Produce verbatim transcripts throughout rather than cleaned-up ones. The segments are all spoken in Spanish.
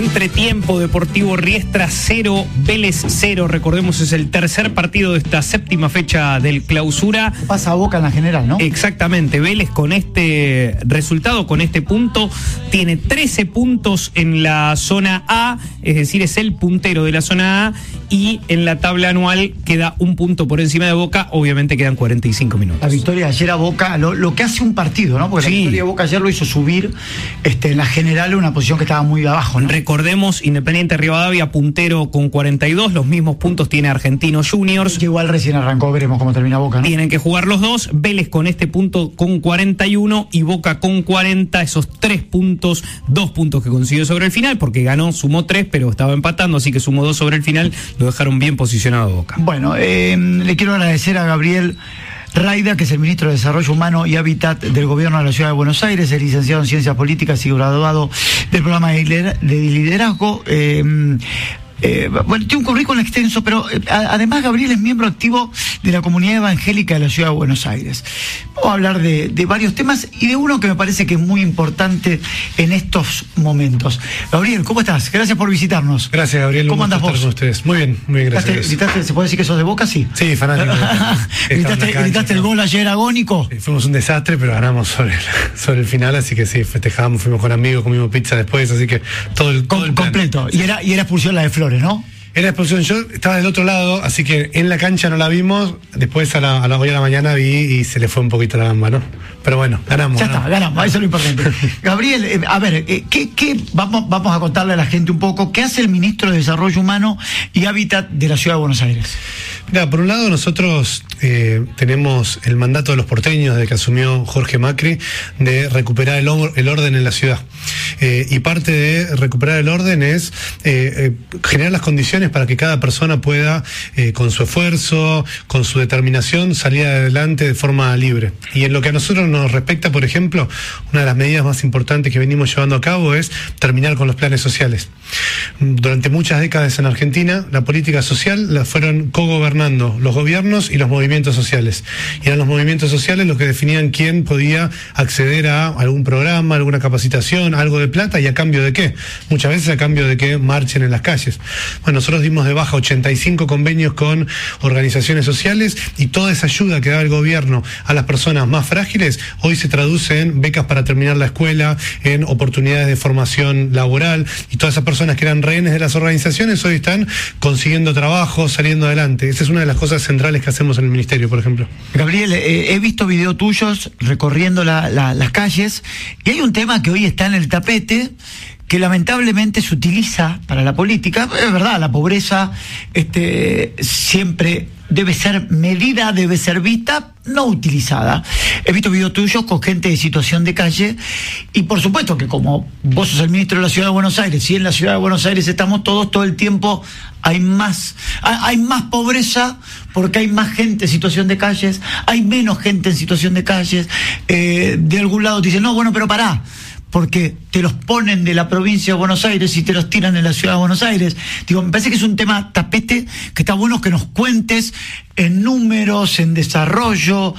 Entretiempo, Deportivo Riestra cero, Vélez cero. Recordemos, es el tercer partido de esta séptima fecha del Clausura. Pasa a Boca en la general, ¿no? Exactamente. Vélez con este resultado, con este punto, tiene trece puntos en la zona A, es decir, es el puntero de la zona A, y en la tabla anual queda un punto por encima de Boca. Obviamente quedan cuarenta y cinco minutos. La victoria de ayer a Boca, lo, lo que hace un partido, ¿no? Porque sí, la victoria de Boca ayer lo hizo subir este, en la general una posición que estaba muy abajo, ¿no? Recordemos, Independiente Rivadavia, puntero con cuarenta y dos, los mismos puntos tiene Argentinos Juniors. Que igual recién arrancó, veremos cómo termina Boca, ¿no? Tienen que jugar los dos, Vélez con este punto con cuarenta y uno y Boca con cuarenta, esos tres puntos, dos puntos que consiguió sobre el final, porque ganó, sumó tres, pero estaba empatando, así que sumó dos sobre el final, lo dejaron bien posicionado a Boca. Bueno, eh, le quiero agradecer a Gabriel Rayda, que es el ministro de Desarrollo Humano y Hábitat del Gobierno de la Ciudad de Buenos Aires, es licenciado en Ciencias Políticas y graduado del programa de liderazgo. Eh, Eh, bueno, tiene un currículum extenso, pero eh, además Gabriel es miembro activo de la comunidad evangélica de la Ciudad de Buenos Aires. Vamos a hablar de, de varios temas y de uno que me parece que es muy importante en estos momentos. Gabriel, ¿cómo estás? Gracias por visitarnos. Gracias, Gabriel. ¿Cómo andas vos? Con ustedes. Muy bien, muy bien, gracias. ¿Gritaste, gritaste, ¿se puede decir que sos de Boca? Sí. Sí, fanático. ¿Gritaste, ¿gritaste el gol ayer agónico? Sí, fuimos un desastre, pero ganamos sobre el, sobre el final, así que sí, festejamos, fuimos con amigos, comimos pizza después, así que todo el, todo Com- el plan. completo. Y era, y era expulsión la de Flores, ¿no? Era expulsión, yo estaba del otro lado, así que en la cancha no la vimos, después a la, a la hoy a la mañana vi y se le fue un poquito la gamba, ¿no? Pero bueno, ganamos. Ya ganamos. está, ganamos, eso es lo importante. Gabriel, eh, a ver, eh, ¿qué, qué vamos, vamos a contarle a la gente un poco, ¿qué hace el ministro de Desarrollo Humano y Hábitat de la Ciudad de Buenos Aires? Mira, por un lado nosotros eh, tenemos el mandato de los porteños desde que asumió Jorge Macri de recuperar el, or- el orden en la ciudad. Eh, y parte de recuperar el orden es eh, eh, generar las condiciones para que cada persona pueda, eh, con su esfuerzo, con su determinación, salir adelante de forma libre. Y en lo que a nosotros nos respecta, por ejemplo, una de las medidas más importantes que venimos llevando a cabo es terminar con los planes sociales. Durante muchas décadas en Argentina, la política social la fueron cogobernando los gobiernos y los movimientos sociales. Y eran los movimientos sociales los que definían quién podía acceder a algún programa, alguna capacitación, algo de plata, y a cambio de qué. Muchas veces a cambio de que marchen en las calles. Bueno, nosotros dimos de baja ochenta y cinco convenios con organizaciones sociales, y toda esa ayuda que da el gobierno a las personas más frágiles hoy se traduce en becas para terminar la escuela, en oportunidades de formación laboral, y todas esas personas que eran rehenes de las organizaciones hoy están consiguiendo trabajo, saliendo adelante. Esa es una de las cosas centrales que hacemos en el ministerio, por ejemplo. Gabriel, eh, he visto videos tuyos recorriendo la, la, las calles, y hay un tema que hoy está en el tapete, que lamentablemente se utiliza para la política. Es verdad, la pobreza este, siempre debe ser medida, debe ser vista, no utilizada. He visto videos tuyos con gente de situación de calle, y por supuesto que como vos sos el ministro de la Ciudad de Buenos Aires, y en la Ciudad de Buenos Aires estamos todos, todo el tiempo hay más, hay más pobreza porque hay más gente en situación de calles, hay menos gente en situación de calles. Eh, de algún lado te dicen, no, bueno, pero pará, porque te los ponen de la provincia de Buenos Aires y te los tiran en la Ciudad de Buenos Aires. Digo, me parece que es un tema tapete que está bueno que nos cuentes en números, en desarrollo,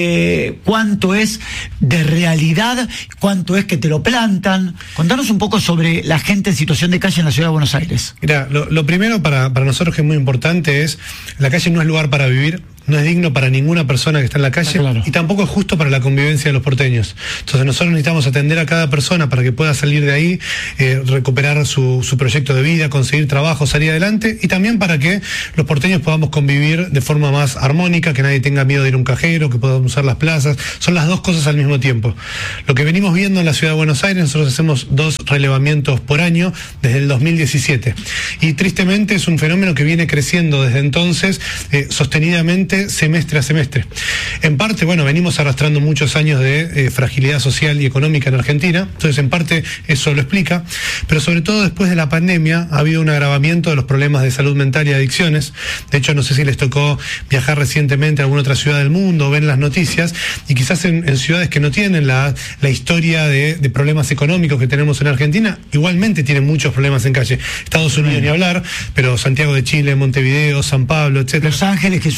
eh, cuánto es de realidad, cuánto es que te lo plantan. Contanos un poco sobre la gente en situación de calle en la Ciudad de Buenos Aires. Mira, lo, lo primero para, para nosotros que es muy importante es, la calle no es lugar para vivir, no es digno para ninguna persona que está en la calle, claro, y tampoco es justo para la convivencia de los porteños. Entonces nosotros necesitamos atender a cada persona para que pueda salir de ahí, eh, recuperar su, su proyecto de vida, conseguir trabajo, salir adelante, y también para que los porteños podamos convivir de forma más armónica, que nadie tenga miedo de ir a un cajero, que podamos usar las plazas. Son las dos cosas al mismo tiempo. Lo que venimos viendo en la Ciudad de Buenos Aires, nosotros hacemos dos relevamientos por año desde el dos mil diecisiete, y tristemente es un fenómeno que viene creciendo desde entonces, eh, sostenidamente, semestre a semestre. En parte, bueno, venimos arrastrando muchos años de eh, fragilidad social y económica en Argentina, entonces en parte eso lo explica, pero sobre todo después de la pandemia ha habido un agravamiento de los problemas de salud mental y adicciones. De hecho, no sé si les tocó viajar recientemente a alguna otra ciudad del mundo, ven las noticias, y quizás en, en ciudades que no tienen la, la historia de, de problemas económicos que tenemos en Argentina, igualmente tienen muchos problemas en calle. Estados Unidos ni hablar, pero Santiago de Chile, Montevideo, San Pablo, etcétera. Los Ángeles, que es un lugar donde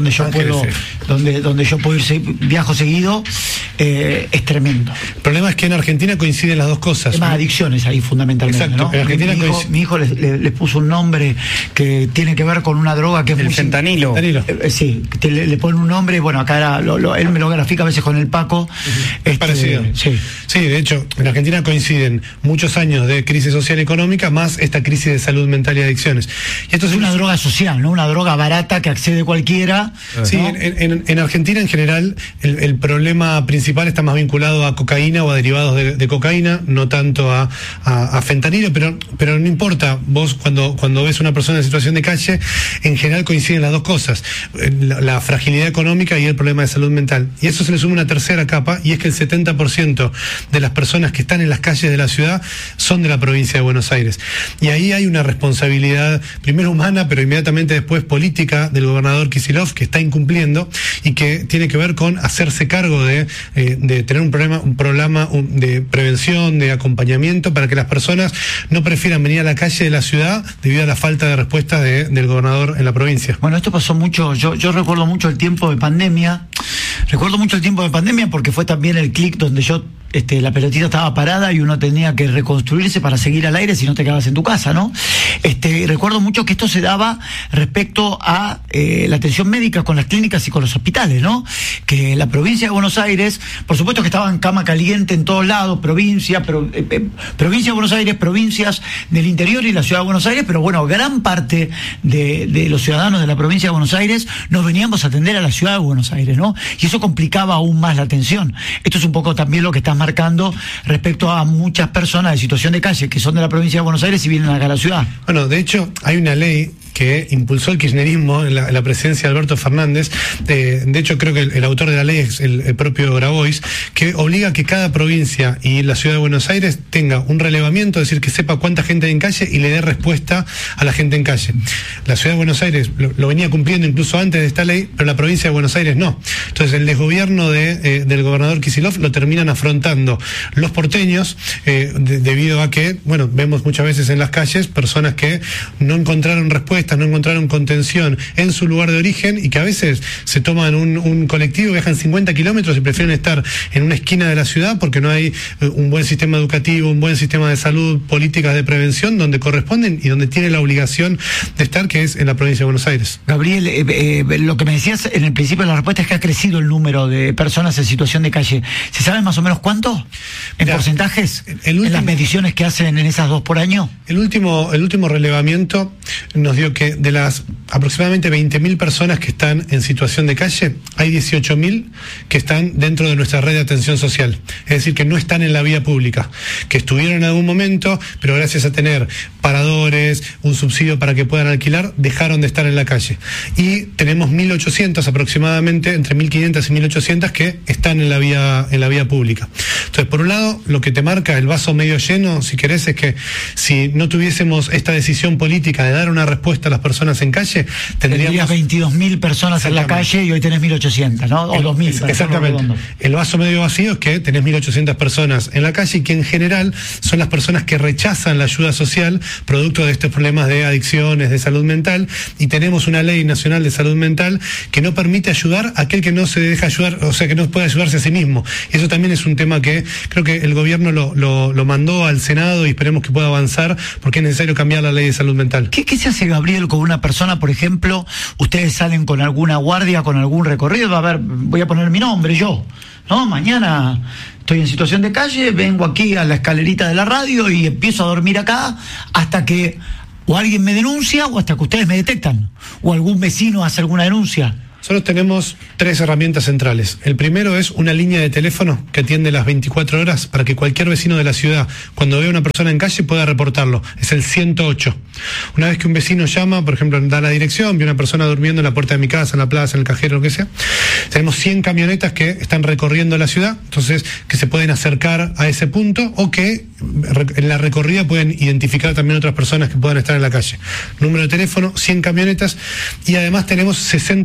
donde yo Ángeles, puedo, sí. donde, donde yo puedo ir, se- viajo seguido, eh, es tremendo. El problema es que en Argentina coinciden las dos cosas. Temas de adicciones ahí fundamentalmente, Exacto, ¿no? en Argentina mi hijo, coincide- mi hijo les, les- les puso un nombre que tiene que ver con una droga que es El muy sim- fentanilo. Danilo. Eh, Sí, te- le, le pone un nombre, bueno, acá era, lo- lo- él me lo grafica a veces con el Paco. Este, Parecido. Sí. Sí, de hecho, en Argentina coinciden muchos años de crisis social y económica más esta crisis de salud mental y adicciones. Y esto Es se- una droga social, ¿no? Una droga barata que accede cualquiera. Sí, ¿no? en, en- en Argentina en general el, el problema principal está más vinculado a cocaína o a derivados de, de cocaína, no tanto a, a- a fentanilo, pero, pero no importa, vos cuando, cuando ves una persona en situación de calle, en general coinciden las dos cosas, eh, la, la fragilidad económica y el problema de salud mental. Y eso se le suma una tercera capa, y es que el setenta por ciento de las personas que están en las calles de la ciudad son de la provincia de Buenos Aires. Y ahí hay una responsabilidad, primero humana, pero inmediatamente después política, del gobernador Kicillof, que está incumpliendo y que tiene que ver con hacerse cargo de, eh, de tener un problema, un programa un- de prevención, de acompañamiento, para que las personas no prefieran venir a la calle de la ciudad debido a la falta de respuesta de- del gobernador en la provincia. Bueno, esto pasó mucho, yo, yo recuerdo mucho el tiempo de pandemia, recuerdo mucho el tiempo de pandemia porque fue también el clic donde yo, este, la pelotita estaba parada y uno tenía que reconstruirse para seguir al aire si no te quedabas en tu casa, ¿no? Este, recuerdo mucho que esto se daba respecto a eh, la atención médica con las clínicas y con los hospitales, ¿no? Que la provincia de Buenos Aires, por supuesto que estaba en cama caliente en todos lados, provincia, pro- eh, eh, provincia de Buenos Aires, provincias del interior y la ciudad de Buenos Aires, pero bueno, gran parte de, de los ciudadanos de la provincia de Buenos Aires nos veníamos a atender a la ciudad de Buenos Aires, ¿no? Y eso complicaba aún más la atención. Esto es un poco también lo que estás marcando respecto a muchas personas de situación de calle que son de la provincia de Buenos Aires y vienen acá a la ciudad. Bueno, de hecho, hay una ley que impulsó el kirchnerismo en la, en la presidencia de Alberto Fernández. Eh, de hecho, creo que el, el autor de la ley es el, el propio Grabois, que obliga a que cada provincia y la ciudad de Buenos Aires tenga un relevamiento, es decir, que sepa cuánta gente hay en calle y le dé respuesta a la gente en calle. La ciudad de Buenos Aires lo, lo venía cumpliendo incluso antes de esta ley, pero la provincia de Buenos Aires no. Entonces, el desgobierno de, eh, del gobernador Kicillof lo terminan afrontando los porteños, eh, de, debido a que, bueno, vemos muchas veces en las calles personas que no encontraron respuesta, no encontraron contención en su lugar de origen y que a veces se toman un, un colectivo, viajan cincuenta kilómetros y prefieren estar en una esquina de la ciudad porque no hay eh, un buen sistema educativo, un buen sistema de salud, políticas de prevención donde corresponden y donde tiene la obligación de estar, que es en la provincia de Buenos Aires. Gabriel, eh, eh, lo que me decías en el principio de la respuesta es que ha crecido el número de personas en situación de calle. ¿Se sabe más o menos cuánto? ¿En Mirá, porcentajes? el último- ¿En las mediciones que hacen en esas dos por año? El último, el último relevamiento nos dio que de las aproximadamente veinte mil personas que están en situación de calle, hay dieciocho mil que están dentro de nuestra red de atención social. Es decir, que no están en la vía pública, que estuvieron en algún momento, pero gracias a tener paradores, un subsidio para que puedan alquilar, dejaron de estar en la calle. Y tenemos mil ochocientos aproximadamente, entre mil quinientos y mil ochocientos que están en la vía, en la vía pública. Entonces, por un lado, lo que te marca el vaso medio lleno, si querés, es que si no tuviésemos esta decisión política de dar una respuesta a las personas en calle, Tendrías tendríamos veintidós mil personas en la Exactamente. calle y hoy tenés mil ochocientos, ¿no? O el- dos mil. es- para hacerlo Exactamente. redondo. El vaso medio vacío es que tenés mil ochocientas personas en la calle y que en general son las personas que rechazan la ayuda social producto de estos problemas de adicciones, de salud mental, y tenemos una ley nacional de salud mental que no permite ayudar a aquel que no se deja ayudar, o sea, que no puede ayudarse a sí mismo. Y eso también es un tema que creo que el gobierno lo, lo, lo mandó al Senado y esperemos que pueda avanzar porque es necesario cambiar la ley de salud mental. ¿Qué, ¿Qué se hace, Gabriel, con una persona, por ejemplo, ustedes salen con alguna guardia, con algún recorrido? A ver, voy a poner mi nombre, yo, ¿no? Mañana estoy en situación de calle, vengo aquí a la escalerita de la radio y empiezo a dormir acá hasta que o alguien me denuncia o hasta que ustedes me detectan, o algún vecino hace alguna denuncia. Nosotros tenemos tres herramientas centrales. El primero es una línea de teléfono que atiende las veinticuatro horas para que cualquier vecino de la ciudad, cuando vea a una persona en calle, pueda reportarlo. Es el ciento ocho. Una vez que un vecino llama, por ejemplo, da la dirección, ve una persona durmiendo en la puerta de mi casa, en la plaza, en el cajero, lo que sea, tenemos cien camionetas que están recorriendo la ciudad, entonces que se pueden acercar a ese punto o que en la recorrida pueden identificar también otras personas que puedan estar en la calle. Número de teléfono, cien camionetas y además tenemos sesenta paradores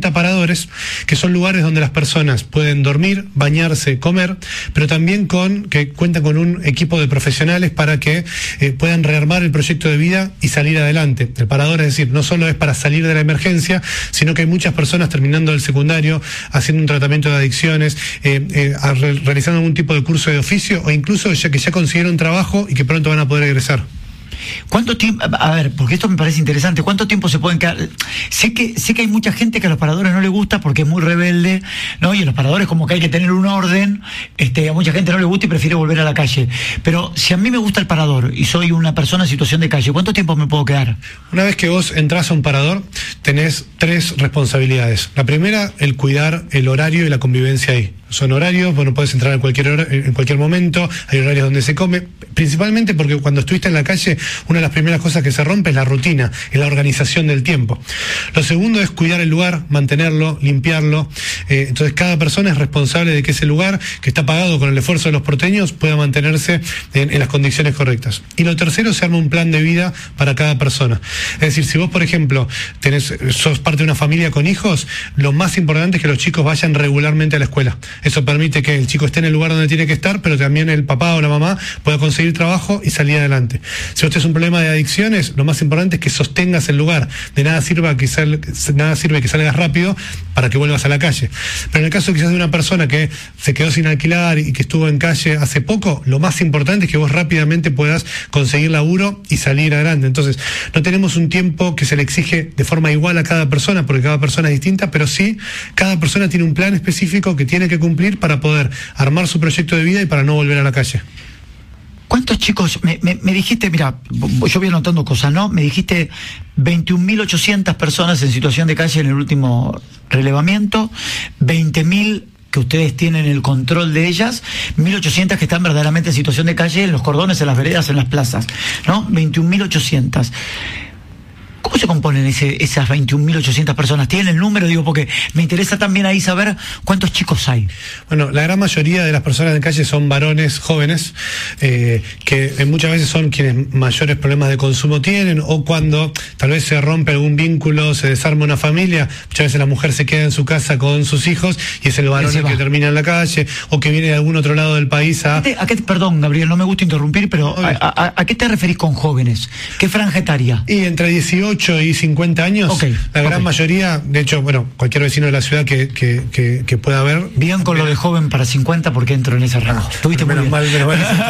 paradores, que son lugares donde las personas pueden dormir, bañarse, comer, pero también con que cuentan con un equipo de profesionales para que eh, puedan rearmar el proyecto de vida y salir adelante. El parador, es decir, no solo es para salir de la emergencia, sino que hay muchas personas terminando el secundario, haciendo un tratamiento de adicciones, eh, eh, a, re, realizando algún tipo de curso de oficio, o incluso ya que ya consiguieron trabajo y que pronto van a poder egresar. ¿Cuánto tiempo? A ver, porque esto me parece interesante. ¿Cuánto tiempo se pueden quedar? Sé que sé que hay mucha gente que a los paradores no le gusta porque es muy rebelde, ¿no? Y en los paradores como que hay que tener un orden. Este, a mucha gente no le gusta y prefiere volver a la calle. Pero si a mí me gusta el parador y soy una persona en situación de calle, ¿cuánto tiempo me puedo quedar? Una vez que vos entras a un parador, tenés tres responsabilidades. La primera, el cuidar el horario y la convivencia ahí. Son horarios, vos no podés entrar en cualquier hora, en cualquier momento, hay horarios donde se come, principalmente porque cuando estuviste en la calle, una de las primeras cosas que se rompe es la rutina, es la organización del tiempo. Lo segundo es cuidar el lugar, mantenerlo, limpiarlo, eh, entonces cada persona es responsable de que ese lugar, que está pagado con el esfuerzo de los porteños, pueda mantenerse en, en las condiciones correctas. Y lo tercero, se arma un plan de vida para cada persona. Es decir, si vos, por ejemplo, tenés, sos parte de una familia con hijos, lo más importante es que los chicos vayan regularmente a la escuela. Eso permite que el chico esté en el lugar donde tiene que estar, pero también el papá o la mamá pueda conseguir trabajo y salir adelante. Si usted es un problema de adicciones, lo más importante es que sostengas el lugar. De nada sirve que, sal, nada sirve que salgas rápido para que vuelvas a la calle. Pero en el caso quizás de una persona que se quedó sin alquilar y que estuvo en calle hace poco, lo más importante es que vos rápidamente puedas conseguir laburo y salir adelante. Entonces, no tenemos un tiempo que se le exige de forma igual a cada persona, porque cada persona es distinta, pero sí, cada persona tiene un plan específico que tiene que cumplir cumplir para poder armar su proyecto de vida y para no volver a la calle. ¿Cuántos chicos? Me, me, me dijiste, mira, yo voy anotando cosas, ¿no? Me dijiste veintiún mil ochocientas personas en situación de calle en el último relevamiento, veinte mil que ustedes tienen el control de ellas, mil ochocientas que están verdaderamente en situación de calle, en los cordones, en las veredas, en las plazas, ¿no? veintiún mil ochocientas. ¿Cómo se componen ese, esas veintiún mil ochocientas personas? ¿Tienen el número? Digo, porque me interesa también ahí saber cuántos chicos hay. Bueno, la gran mayoría de las personas en calle son varones jóvenes, eh, que muchas veces son quienes mayores problemas de consumo tienen, o cuando tal vez se rompe algún vínculo, se desarma una familia, muchas veces la mujer se queda en su casa con sus hijos y es el varón el que termina en la calle, o que viene de algún otro lado del país a... ¿A qué, a qué, perdón, Gabriel, no me gusta interrumpir, pero a, a, ¿a qué te referís con jóvenes? ¿Qué franja etaria? Y entre dieciocho y cincuenta años, okay, la gran okay. mayoría, de hecho, bueno, cualquier vecino de la ciudad que, que, que, que pueda haber. Bien con lo de joven para cincuenta porque entro en ese rango. Tuviste muy bien. Mal, menos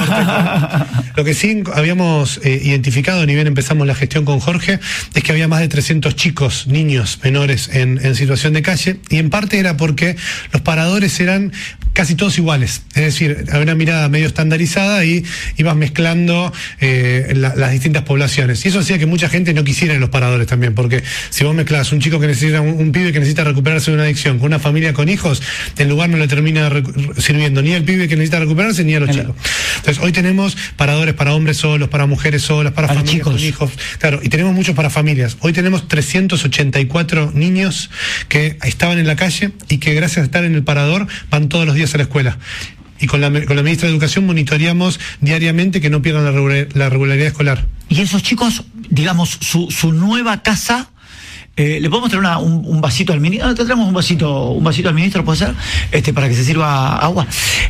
mal. Lo que sí habíamos eh, identificado, ni bien empezamos la gestión con Jorge, es que había más de trescientos chicos, niños menores en, en situación de calle, y en parte era porque los paradores eran casi todos iguales, es decir, había una mirada medio estandarizada y ibas mezclando eh, la, las distintas poblaciones, y eso hacía que mucha gente no quisiera en los paradores también, porque si vos mezclas un chico que necesita, un, un pibe que necesita recuperarse de una adicción con una familia con hijos, el lugar no le termina sirviendo ni al pibe que necesita recuperarse ni a los chicos. Entonces hoy tenemos paradores para hombres solos, para mujeres solas, para, para familias chicos. Con hijos, claro, y tenemos muchos para familias. Hoy tenemos trescientos ochenta y cuatro niños que estaban en la calle y que gracias a estar en el parador van todos los días a la escuela. Y con la, con la ministra de Educación monitoreamos diariamente que no pierdan la, regular, la regularidad escolar. Y esos chicos, digamos, su, su nueva casa, eh, ¿le podemos traer una, un, un vasito al ministro? Te traemos un vasito, un vasito al ministro, ¿puede ser? Este, para que se sirva agua.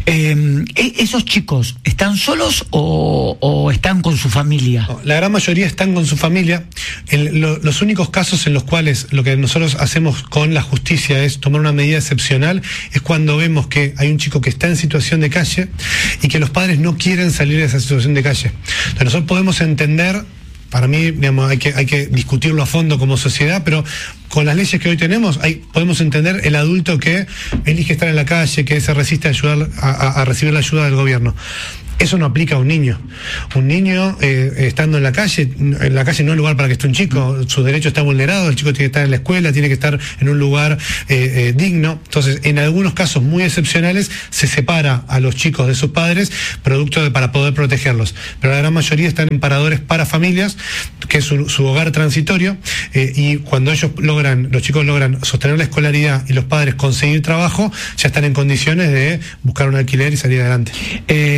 Eh, ¿Esos chicos están solos o, o están con su familia? No, la gran mayoría están con su familia. El, lo, los únicos casos en los cuales lo que nosotros hacemos con la justicia es tomar una medida excepcional es cuando vemos que hay un chico que está en situación de calle y que los padres no quieren salir de esa situación de calle. Entonces nosotros podemos entender, para mí, digamos, hay que, hay que discutirlo a fondo como sociedad, pero con las leyes que hoy tenemos, hay, podemos entender el adulto que elige estar en la calle, que se resiste a ayudar a, a, a recibir la ayuda del gobierno. Eso no aplica a un niño. Un niño eh, estando en la calle, en la calle no es lugar para que esté un chico, su derecho está vulnerado, el chico tiene que estar en la escuela, tiene que estar en un lugar eh, eh, digno. Entonces, en algunos casos muy excepcionales, se separa a los chicos de sus padres, producto de, para poder protegerlos. Pero la gran mayoría están en paradores para familias, que es su, su hogar transitorio, eh, y cuando ellos logran, los chicos logran sostener la escolaridad y los padres conseguir trabajo, ya están en condiciones de buscar un alquiler y salir adelante. Eh, Gabriel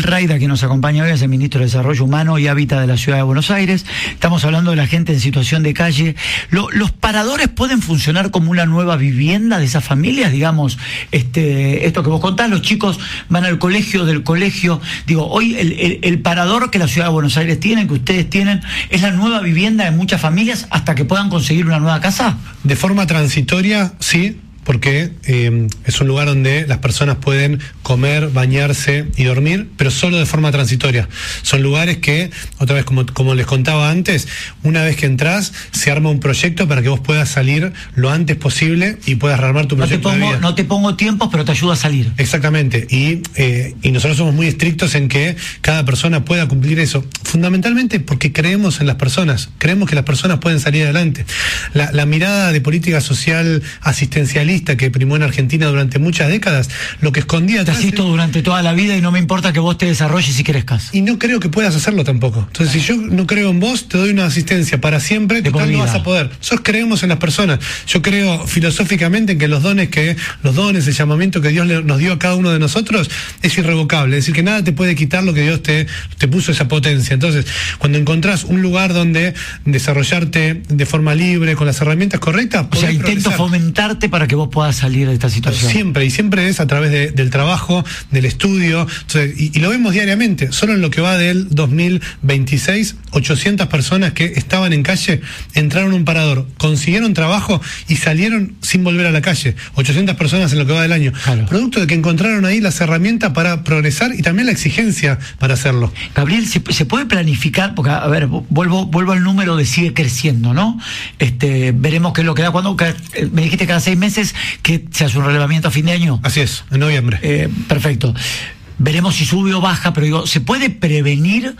Raida, que nos acompaña hoy, es el ministro de Desarrollo Humano y Hábitat de la Ciudad de Buenos Aires. Estamos hablando de la gente en situación de calle. Lo, ¿Los paradores pueden funcionar como una nueva vivienda de esas familias? Digamos, este, esto que vos contás, los chicos van al colegio, del colegio. Digo, hoy el, el, el parador que la Ciudad de Buenos Aires tiene, que ustedes tienen, ¿es la nueva vivienda de muchas familias hasta que puedan conseguir una nueva casa? De forma transitoria, sí, porque eh, es un lugar donde las personas pueden comer, bañarse y dormir, pero solo de forma transitoria. Son lugares que, otra vez, como, como les contaba antes, una vez que entras, se arma un proyecto para que vos puedas salir lo antes posible y puedas rearmar tu no proyecto te pongo, de vida. No te pongo tiempos, pero te ayuda a salir. Exactamente, y, eh, y nosotros somos muy estrictos en que cada persona pueda cumplir eso, fundamentalmente porque creemos en las personas, creemos que las personas pueden salir adelante. La, la mirada de política social asistencialista que primó en Argentina durante muchas décadas, lo que escondía Te atrás... asisto durante toda la vida y no me importa que vos te desarrolles y crezcas. Y no creo que puedas hacerlo tampoco. Entonces, si yo no creo en vos, te doy una asistencia para siempre, De total, por no vida. vas a poder. Nosotros creemos en las personas. Yo creo filosóficamente en que los dones, que los dones, el llamamiento que Dios le, nos dio a cada uno de nosotros es irrevocable. Es decir, que nada te puede quitar lo que Dios te, te puso, esa potencia. Entonces, cuando encontrás un lugar donde desarrollarte de forma libre, con las herramientas correctas, O sea, podés intento progresar. fomentarte para que vos puedas salir de esta situación. Siempre, y siempre es a través de, del trabajo, del estudio, entonces, y, y lo vemos diariamente. Solo en lo que va del dos mil veintiséis, ochocientas personas que estaban en calle entraron a un parador, consiguieron trabajo y salieron sin volver a la calle. ochocientas personas en lo que va del año. Claro. Producto de que encontraron ahí las herramientas para progresar y también la exigencia para hacerlo. Gabriel, ¿se, se puede planificar? Porque, a ver, vuelvo vuelvo al número de sigue creciendo, ¿no? Este, veremos qué es lo que da. Cuando me dijiste cada seis meses que se hace un relevamiento a fin de año. Así es, en noviembre. Eh, perfecto. Veremos si sube o baja, pero digo, ¿se puede prevenir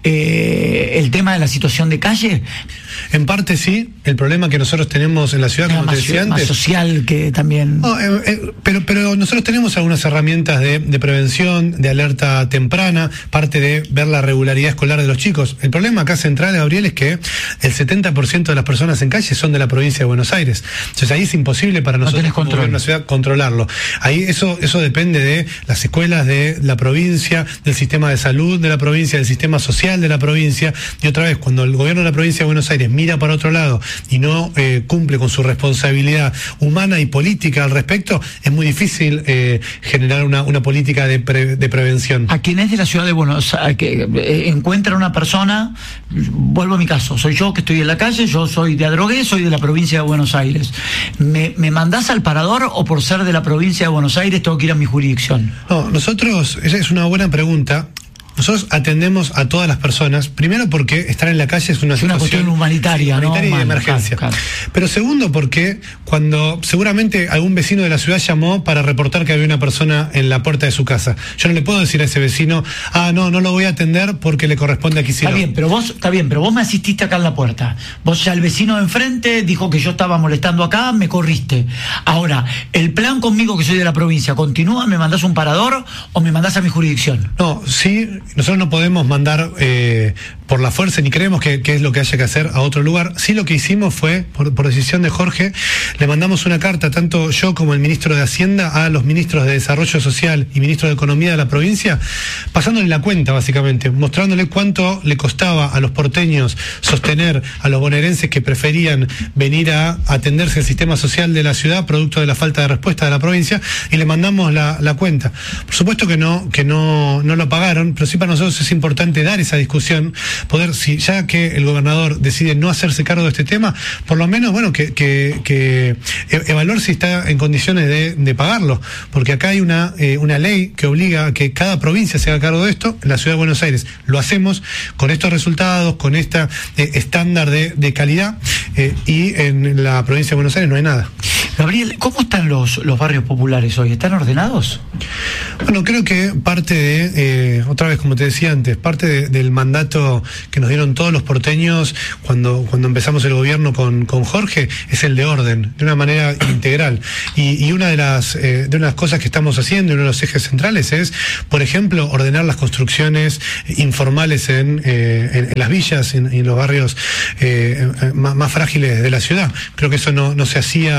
eh, el tema de la situación de calle? En parte sí, el problema que nosotros tenemos en la ciudad, como más, te decía más antes... social que también... No, eh, eh, pero, pero nosotros tenemos algunas herramientas de, de prevención, de alerta temprana, parte de ver la regularidad escolar de los chicos. El problema acá central, Gabriel, es que el setenta por ciento de las personas en calle son de la provincia de Buenos Aires. Entonces ahí es imposible para No nosotros tenés como control. gobierno de una ciudad controlarlo. Ahí eso, eso depende de las escuelas de la provincia, del sistema de salud de la provincia, del sistema social de la provincia. Y otra vez, cuando el gobierno de la provincia de Buenos Aires mira para otro lado y no eh, cumple con su responsabilidad humana y política al respecto, es muy difícil eh, generar una, una política de, pre, de prevención. A quien es de la ciudad de Buenos Aires, que eh, encuentra una persona, vuelvo a mi caso, soy yo que estoy en la calle, yo soy de Adrogué, soy de la provincia de Buenos Aires. ¿Me, me mandás al parador o por ser de la provincia de Buenos Aires tengo que ir a mi jurisdicción? No, nosotros, esa es una buena pregunta. Nosotros atendemos a todas las personas, primero porque estar en la calle es una, es una cuestión humanitaria, humanitaria ¿no? y de Humana, emergencia. claro, claro. Pero segundo porque cuando seguramente algún vecino de la ciudad llamó para reportar que había una persona en la puerta de su casa, yo no le puedo decir a ese vecino, ah, no, no lo voy a atender porque le corresponde aquí. Está bien, pero vos, está bien, pero vos me asististe acá en la puerta. Vos ya el vecino de enfrente dijo que yo estaba molestando acá, me corriste. Ahora, el plan conmigo que soy de la provincia, ¿continúa? ¿Me mandás un parador o me mandás a mi jurisdicción? No, sí, nosotros no podemos mandar eh, por la fuerza, ni creemos que, que es lo que haya que hacer a otro lugar. Sí, lo que hicimos fue, por, por decisión de Jorge, le mandamos una carta, tanto yo como el ministro de Hacienda, a los ministros de Desarrollo Social y ministro de Economía de la provincia, pasándole la cuenta, básicamente, mostrándole cuánto le costaba a los porteños sostener a los bonaerenses que preferían venir a atenderse al sistema social de la ciudad, producto de la falta de respuesta de la provincia, y le mandamos la, la cuenta. Por supuesto que no, que no, no lo pagaron, pero sí para nosotros es importante dar esa discusión, poder, si ya que el gobernador decide no hacerse cargo de este tema, por lo menos, bueno, que, que, que evaluar si está en condiciones de, de pagarlo, porque acá hay una, eh, una ley que obliga a que cada provincia se haga cargo de esto. En la ciudad de Buenos Aires lo hacemos con estos resultados, con este eh, estándar de, de calidad, eh, y en la provincia de Buenos Aires no hay nada. Gabriel, ¿cómo están los, los barrios populares hoy? ¿Están ordenados? Bueno, creo que parte de, eh, otra vez como te decía antes, parte de, del mandato que nos dieron todos los porteños cuando, cuando empezamos el gobierno con, con Jorge, es el de orden, de una manera integral. Y, y una de las, eh, de unas cosas que estamos haciendo, uno de los ejes centrales es, por ejemplo, ordenar las construcciones informales en, eh, en, en las villas, en, en los barrios eh, más, más frágiles de la ciudad. Creo que eso no, no se hacía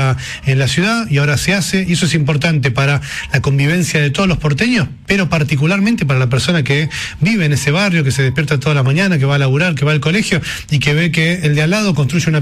en la ciudad y ahora se hace, y eso es importante para la convivencia de todos los porteños, pero particularmente para la persona que vive en ese barrio, que se despierta toda la mañana, que va a laburar, que va al colegio y que ve que el de al lado construye una